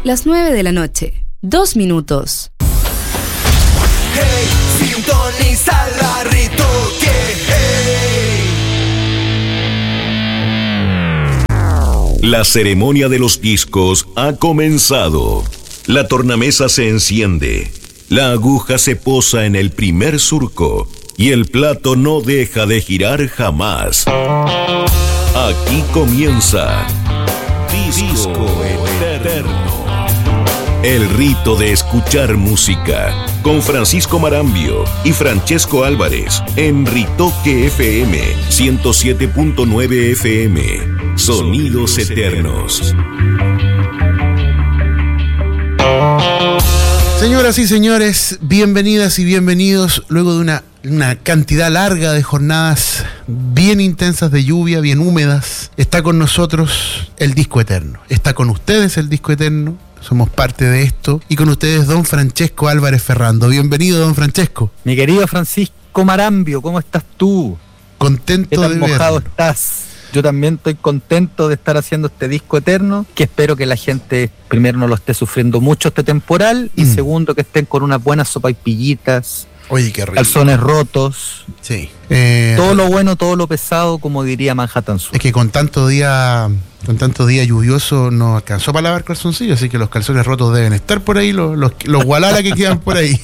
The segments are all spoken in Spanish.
las 9 de la noche. 2 minutos. Hey, sintoniza la Ritoque. Hey. La ceremonia de los discos ha comenzado. La tornamesa se enciende. La aguja se posa en el primer surco. Y el plato no deja de girar jamás. Aquí comienza Disco Eterno. El rito de escuchar música con Francisco Marambio y Francesco Álvarez en Ritoque FM 107.9 FM. Sonidos Eternos. Señoras y señores, bienvenidas y bienvenidos luego de una cantidad larga de jornadas bien intensas de lluvia, bien húmedas. Está con nosotros el Disco Eterno. Está con ustedes el Disco Eterno. Somos parte de esto. Y con ustedes don Francesco Álvarez Ferrando. Bienvenido, don Francesco. Mi querido Francisco Marambio, ¿cómo estás tú? Contento ¿Qué tan de mojado verlo. estás? Yo también estoy contento de estar haciendo este Disco Eterno, que espero que la gente, primero, no lo esté sufriendo mucho este temporal, y segundo, que estén con unas buenas sopaipillitas, Oye, qué rico. calzones rotos, Sí. todo lo bueno, todo lo pesado, como diría Manhattan Sur. Es que con tanto día lluvioso no alcanzó para lavar calzoncillos, así que los calzones rotos deben estar por ahí, los gualala que quedan por ahí.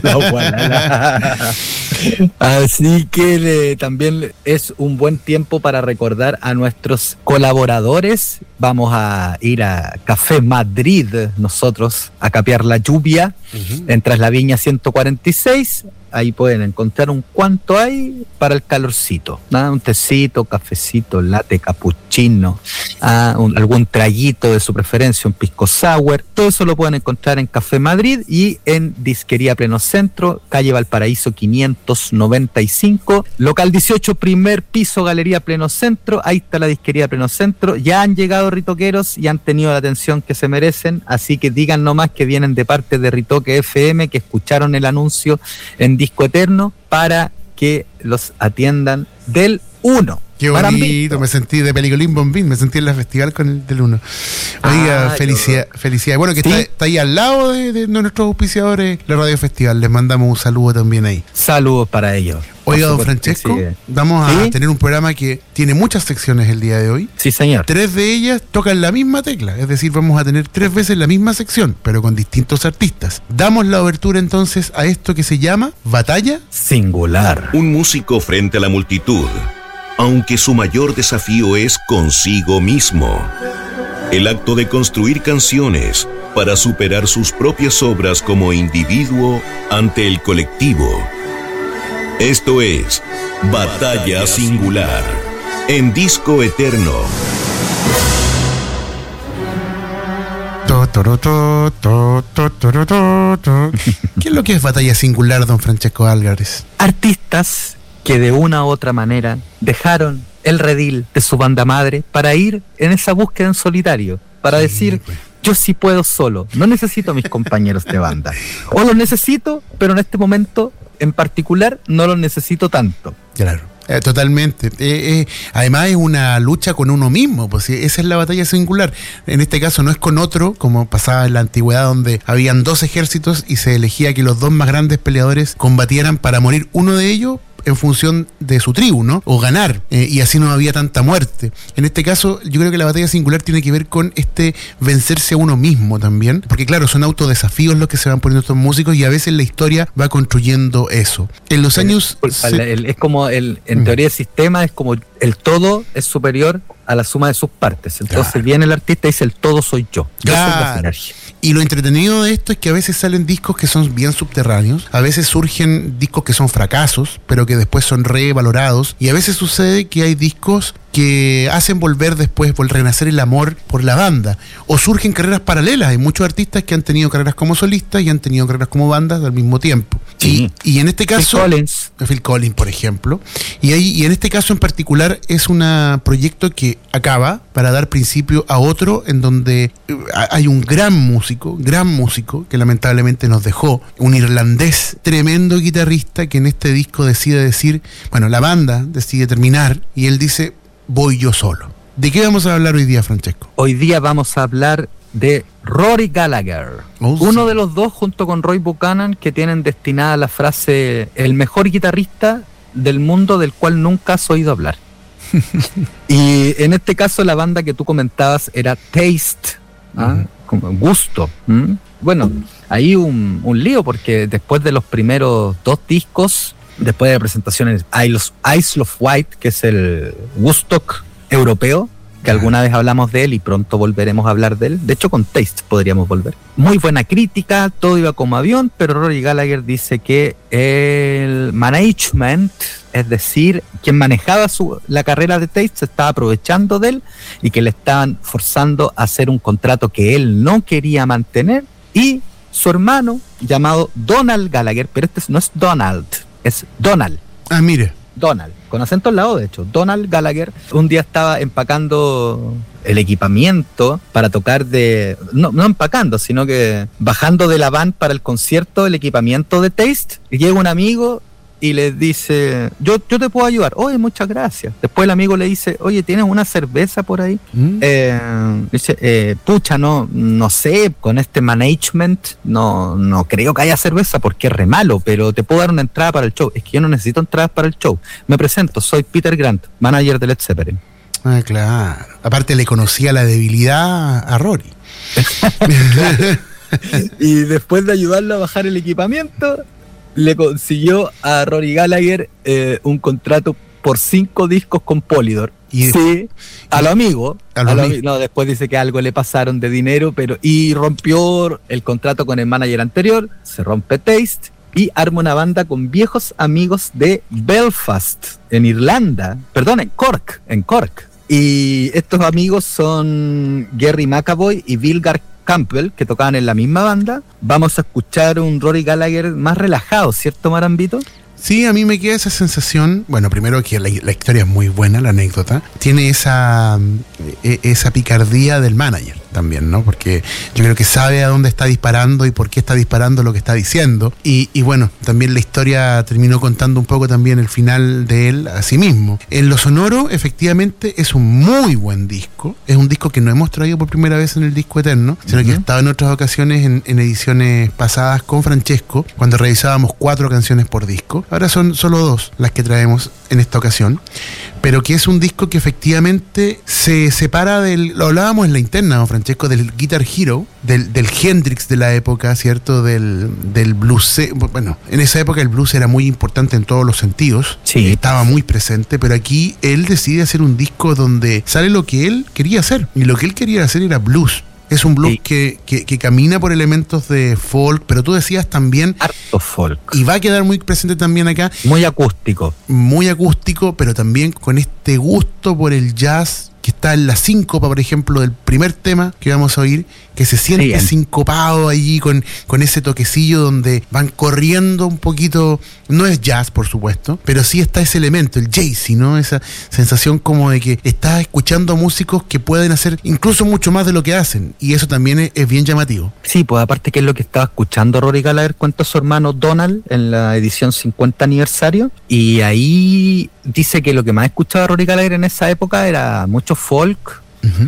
Así que también es un buen tiempo para recordar a nuestros colaboradores. Vamos a ir a Café Madrid nosotros a capear la lluvia. Entras la Viña 146. Ahí pueden encontrar un cuanto hay para el calorcito, ¿no? Un tecito, cafecito, latte, cappuccino, algún traguito de su preferencia, un pisco sour. Todo eso lo pueden encontrar en Café Madrid y en Disquería Pleno Centro, calle Valparaíso 595, local 18, primer piso, Galería Pleno Centro. Ahí está la Disquería Pleno Centro. Ya han llegado ritoqueros y han tenido la atención que se merecen, así que digan nomás que vienen de parte de Ritoque FM, que escucharon el anuncio en Disco Eterno, para que los atiendan del 1. Qué bonito, me sentí de Peliculín Bombín, me sentí en la festival con el del 1. Oiga, felicidad. Bueno, que ¿sí? está ahí al lado de nuestros auspiciadores, la Radio Festival. Les mandamos un saludo también ahí. Saludos para ellos. Oiga, don Francesco, vamos a tener un programa que tiene muchas secciones el día de hoy. Sí, señor. 3 de ellas tocan la misma tecla, es decir, vamos a tener 3 veces la misma sección, pero con distintos artistas. Damos la abertura entonces a esto que se llama Batalla Singular. Un músico frente a la multitud, aunque su mayor desafío es consigo mismo. El acto de construir canciones para superar sus propias obras como individuo ante el colectivo. Esto es Batalla Singular en Disco Eterno. ¿Qué es lo que es Batalla Singular, don Francesco Álvarez? Artistas que de una u otra manera dejaron el redil de su banda madre para ir en esa búsqueda en solitario, para decir, yo sí puedo solo, no necesito a mis compañeros de banda, o los necesito, pero en este momento en particular no los necesito tanto. Claro. Totalmente. Además es una lucha con uno mismo, pues esa es la batalla singular. En este caso no es con otro, como pasaba en la antigüedad, donde habían 2 ejércitos y se elegía que los 2 más grandes peleadores combatieran para morir uno de ellos en función de su tribu, ¿no? O ganar, y así no había tanta muerte. En este caso, yo creo que la batalla singular tiene que ver con vencerse a uno mismo también, porque claro, son autodesafíos los que se van poniendo estos músicos y a veces la historia va construyendo eso. En los años... Es como, en teoría el sistema es como el todo es superior a la suma de sus partes. Entonces claro, viene el artista y dice, el todo soy yo. Claro. Yo soy la sinergia. Y lo entretenido de esto es que a veces salen discos que son bien subterráneos, a veces surgen discos que son fracasos, pero que después son revalorados, y a veces sucede que hay discos que hacen volver después, por renacer el amor por la banda, o surgen carreras paralelas. Hay muchos artistas que han tenido carreras como solistas y han tenido carreras como bandas al mismo tiempo. Sí. Y en este caso Phil Collins, por ejemplo, y en este caso en particular es un proyecto que acaba para dar principio a otro en donde hay un gran músico que lamentablemente nos dejó, un irlandés, tremendo guitarrista, que en este disco decide decir, bueno, la banda decide terminar y él dice, voy yo solo. ¿De qué vamos a hablar hoy día, Francesco? Hoy día vamos a hablar de Rory Gallagher. Uno de los dos junto con Roy Buchanan, que tienen destinada la frase el mejor guitarrista del mundo del cual nunca has oído hablar. Y en este caso la banda que tú comentabas era Taste, como gusto. Bueno, ahí un lío, porque después de los primeros 2 discos, después de presentaciones Isle of Wight, que es el Woodstock europeo, que alguna vez hablamos de él y pronto volveremos a hablar de él. De hecho, con Taste podríamos volver. Muy buena crítica, todo iba como avión, pero Rory Gallagher dice que el management, es decir, quien manejaba la carrera de Taste, se estaba aprovechando de él y que le estaban forzando a hacer un contrato que él no quería mantener, y su hermano, llamado Donald Gallagher, pero este no es Donald, es Donald. Ah, mire. Donald, con acento al lado, de hecho. Donald Gallagher un día estaba empacando el equipamiento para tocar no empacando, sino que bajando de la van para el concierto, el equipamiento de Taste, y llega un amigo y le dice, yo te puedo ayudar. Oye, muchas gracias. Después el amigo le dice, oye, ¿tienes una cerveza por ahí? Dice, pucha, no sé, con este management no creo que haya cerveza porque es re malo, pero te puedo dar una entrada para el show. Es que yo no necesito entradas para el show. Me presento, soy Peter Grant, manager de Led Zeppelin. Ah, claro. Aparte le conocía la debilidad a Rory. Y después de ayudarlo a bajar el equipamiento, le consiguió a Rory Gallagher un contrato por 5 discos con Polydor. Sí, a lo amigo. No, después dice que algo le pasaron de dinero, y rompió el contrato con el manager anterior, se rompe Taste y arma una banda con viejos amigos de Belfast, en Irlanda, perdón, en Cork. Y estos amigos son Gerry McAvoy y Bill Campbell, que tocaban en la misma banda. Vamos a escuchar un Rory Gallagher más relajado, ¿cierto, Marambito? Sí, a mí me queda esa sensación. Bueno, primero que la historia es muy buena, la anécdota. Tiene esa picardía del manager también, ¿no? Porque yo creo que sabe a dónde está disparando y por qué está disparando lo que está diciendo. Y bueno, también la historia terminó contando un poco también el final de él a sí mismo. En lo sonoro, efectivamente, es un muy buen disco. Es un disco que no hemos traído por primera vez en el Disco Eterno, sino que ha estado en otras ocasiones en ediciones pasadas con Francesco, cuando revisábamos 4 canciones por disco. Ahora son solo 2 las que traemos en esta ocasión, pero que es un disco que efectivamente se separa lo hablábamos en la interna, ¿no, Francesco? Del Guitar Hero, del Hendrix de la época, ¿cierto? Del blues. Bueno, en esa época el blues era muy importante en todos los sentidos, sí, estaba muy presente, pero aquí él decide hacer un disco donde sale lo que él quería hacer, y lo que él quería hacer era blues. Es un blues que camina por elementos de folk, pero tú decías también... harto folk. Y va a quedar muy presente también acá. Muy acústico. Muy acústico, pero también con este gusto por el jazz que está en la síncopa, por ejemplo, del primer tema que vamos a oír, que se siente sincopado allí con ese toquecillo donde van corriendo un poquito. No es jazz, por supuesto, pero sí está ese elemento, el jazzy, ¿no? Esa sensación como de que estás escuchando músicos que pueden hacer incluso mucho más de lo que hacen, y eso también es bien llamativo. Sí, pues aparte que es lo que estaba escuchando Rory Gallagher, cuenta su hermano Donald en la edición 50 aniversario, y ahí dice que lo que más escuchaba Rory Gallagher en esa época era mucho folk,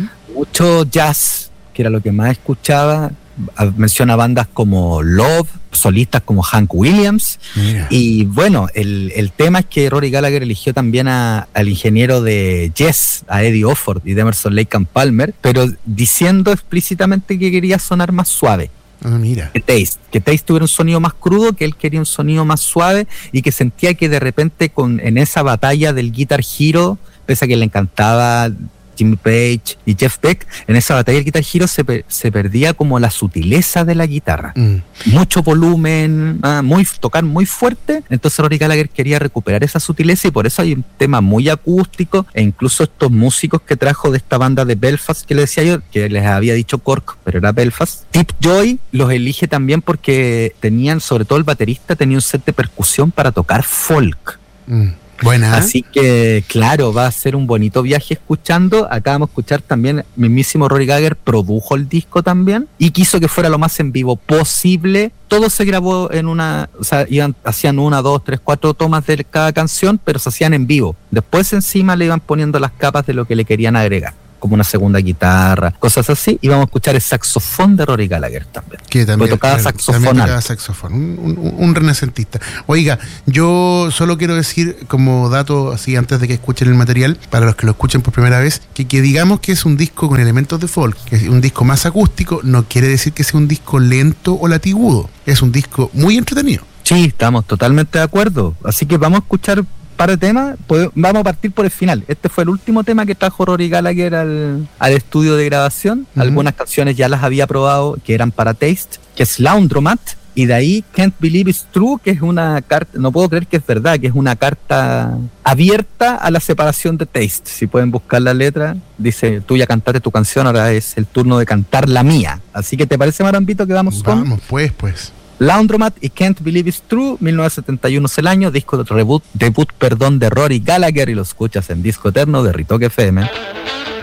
mucho jazz, que era lo que más escuchaba. Menciona bandas como Love, solistas como Hank Williams. Mira. Y bueno, el tema es que Rory Gallagher eligió también al ingeniero de Yes, a Eddie Offord y de Emerson Lake and Palmer, pero diciendo explícitamente que quería sonar más suave. Mira. Que Taste tuviera un sonido más crudo, que él quería un sonido más suave, y que sentía que de repente en esa batalla del Guitar Hero, pese a que le encantaba Jimmy Page y Jeff Beck, en esa batalla del Guitar Hero se perdía como la sutileza de la guitarra. Mucho volumen, tocar muy fuerte. Entonces Rory Gallagher quería recuperar esa sutileza, y por eso hay un tema muy acústico, e incluso estos músicos que trajo de esta banda de Belfast que les decía yo, que les había dicho Cork, pero era Belfast. Tip Joy los elige también porque tenían, sobre todo el baterista, tenía un set de percusión para tocar folk. Buena. Así que, claro, va a ser un bonito viaje escuchando. Acá vamos a escuchar también, mismísimo Rory Gallagher produjo el disco también y quiso que fuera lo más en vivo posible. Todo se grabó en hacían 1, 2, 3, 4 tomas de cada canción, pero se hacían en vivo. Después encima le iban poniendo las capas de lo que le querían agregar. como una segunda guitarra, cosas así, y vamos a escuchar el saxofón de Rory Gallagher también. Que también tocaba saxofón. También tocaba saxofón, un renacentista. Oiga, yo solo quiero decir como dato, así antes de que escuchen el material, para los que lo escuchen por primera vez, que digamos que es un disco con elementos de folk, que es un disco más acústico, no quiere decir que sea un disco lento o latigudo, es un disco muy entretenido. Sí, estamos totalmente de acuerdo, así que vamos a escuchar par de temas, vamos a partir por el final. Este fue el último tema que trajo Rory Gallagher al estudio de grabación. Algunas canciones ya las había probado, que eran para Taste, que es Laundromat, y de ahí Can't Believe It's True, que es una carta, no puedo creer que es verdad, que es una carta abierta a la separación de Taste. Si pueden buscar la letra, dice, tú ya cantaste tu canción, ahora es el turno de cantar la mía. Así que, ¿te parece, Marambito, que vamos con? Vamos, pues. Laundromat y Can't Believe It's True, 1971 es el año, disco de debut de Rory Gallagher, y lo escuchas en Disco Eterno de Ritoque FM.